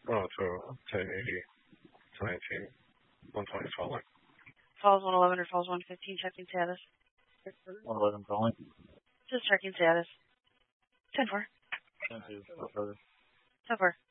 Oh, to 1080, 1019, 120 falling. Falls 111 or falls 115, checking status. 111 calling. Just checking status. 10-4. 10-2. Go further. 10-4.